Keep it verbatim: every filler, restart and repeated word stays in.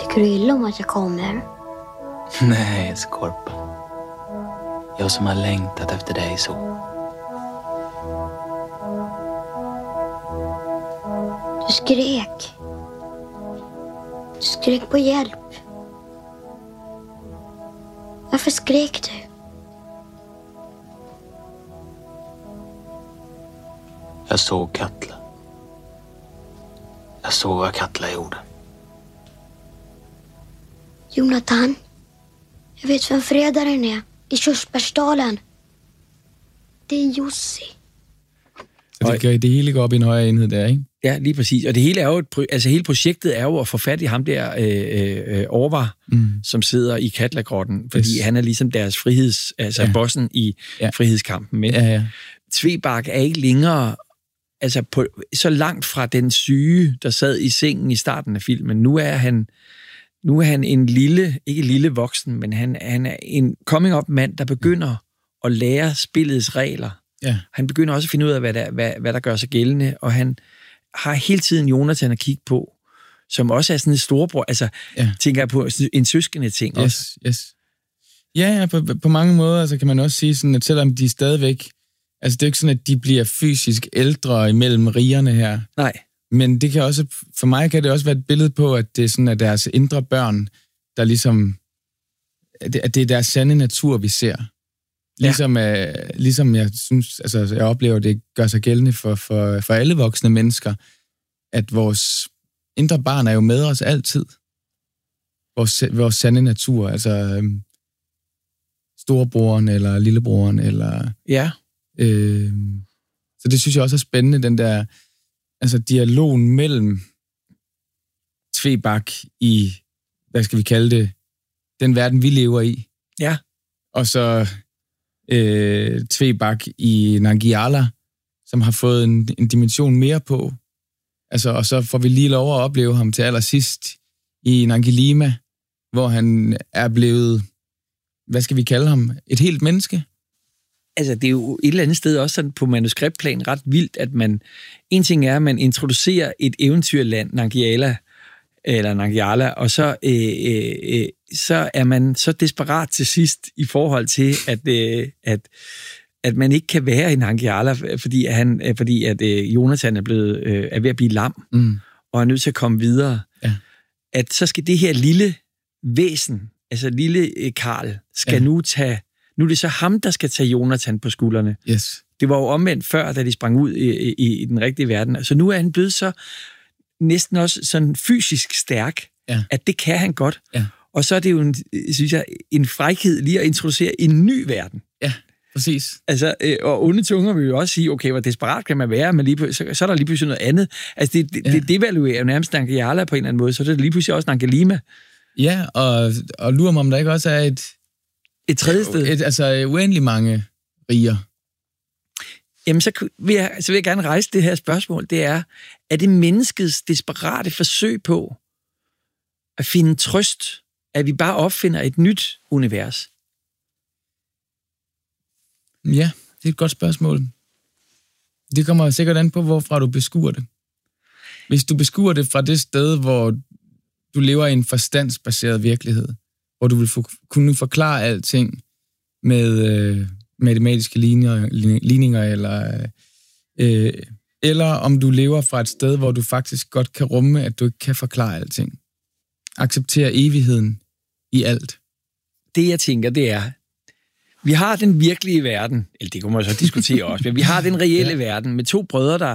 Tycker du illa om att jag kommer? Nej, Skorpa. Jag som har längtat efter dig så. Du skrek. Du skrek på hjälp. Varför skrek du? Jag såg Katla. Jag såg vad Katla gjorde. Jonathan, jag vet vem förrädaren är i Körsbärsdalen. Det er Jussi. Og det, gør, det hele går op i en højere enhed der, ikke? Ja, lige præcis. Og det hele er jo, et, altså hele projektet er jo at få fat i ham der, øh, øh, Orvar, mm. som sidder i Katla-grotten, fordi yes. han er ligesom deres friheds, altså ja. bossen i ja. frihedskampen. Men ja, ja. Tvebak er ikke længere altså på, så langt fra den syge, der sad i sengen i starten af filmen. Nu er han, nu er han en lille, ikke lille voksen, men han, han er en coming-up-mand, der begynder at lære spillets regler. Ja. Han begynder også at finde ud af, hvad der, hvad, hvad der gør sig gældende, og han har hele tiden Jonathan at kigge på, som også er sådan en storebror. Altså, ja. tænker jeg på en søskende ting yes, også. Yes. Ja, ja, på, på mange måder så kan man også sige, sådan, at selvom de stadigvæk... Altså, det er jo ikke sådan, at de bliver fysisk ældre imellem rigerne her. Nej. Men det kan også... For mig kan det også være et billede på, at det er sådan, at deres indre børn, der ligesom... At det er deres sande natur, vi ser. Ligesom, ja. øh, ligesom jeg synes, altså jeg oplever, at det gør sig gældende for, for, for alle voksne mennesker, at vores indre barn er jo med os altid. Vores, vores sande natur, altså øh, storebroren eller lillebroren, eller... Ja. Øh, så det synes jeg også er spændende, den der altså dialogen mellem Tvebak i, hvad skal vi kalde det, den verden, vi lever i. Ja. Og så... Øh, Tvebak i Nangiala, som har fået en, en dimension mere på. Altså, og så får vi lige lov at opleve ham til allersidst i Nangilima, hvor han er blevet, hvad skal vi kalde ham, et helt menneske. Altså, det er jo et eller andet sted også sådan på manuskriptplan ret vildt, at man, en ting er, at man introducerer et eventyrland, Nangiala, eller Nangiala, og så, øh, øh, så er man så desperat til sidst i forhold til, at, øh, at, at man ikke kan være i Nangiala, fordi, at, han, fordi at øh, Jonathan er, blevet, øh, er ved at blive lam, mm. og er nødt til at komme videre. Ja. At så skal det her lille væsen, altså lille øh, Karl, skal ja. nu tage, nu er det så ham, der skal tage Jonathan på skuldrene. Yes. Det var jo omvendt før, da de sprang ud i, i, i den rigtige verden. Så nu er han blevet så næsten også sådan fysisk stærk, ja. at det kan han godt. Ja. Og så er det jo, en, synes jeg, en frækhed lige at introducere en ny verden. Ja, præcis. Altså, øh, og onde tunger vil jo også sige, okay, hvor desperat kan man være, men lige, så, så er der lige pludselig noget andet. Altså, det, det, ja. det devaluerer jo nærmest Nangiala på en eller anden måde, så det er lige pludselig også Nangilima. Ja, og, og lurer mig, om der ikke også er et... Et tredje sted? Et, altså, uendelig mange riger. Jamen, så vil, jeg, så vil jeg gerne rejse det her spørgsmål. Det er, er det menneskets desperate forsøg på at finde trøst, at vi bare opfinder et nyt univers? Ja, det er et godt spørgsmål. Det kommer sikkert an på, hvorfra du beskuer det. Hvis du beskuer det fra det sted, hvor du lever i en forstandsbaseret virkelighed, hvor du vil kunne forklare alting med... Øh, matematiske ligninger, ligninger eller, øh, eller om du lever fra et sted, hvor du faktisk godt kan rumme, at du ikke kan forklare alting. Acceptere evigheden i alt. Det, jeg tænker, det er, vi har den virkelige verden, eller det kunne man så diskutere også, men vi har den reelle ja. verden med to brødre, der